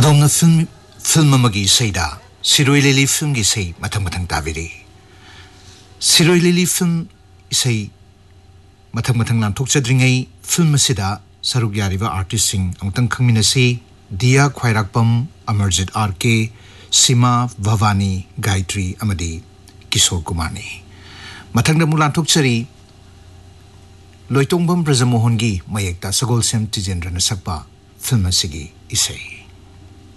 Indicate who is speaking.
Speaker 1: Adong film magi seida Siroi Lily film gi sei matang tabiri. Siroi Lily film isei matang lam thokchadringai film asida saruk yariba artist sing amtang khangminasi Dia Khwairakpam Amarjit RK Sima Bhavani Gayatri amadi Kishore Kumani. Matangda mulan thokchari Loitongbam Brajamohon gi mayekta Sagol Sem Tijendra na sakpa film asigi isei.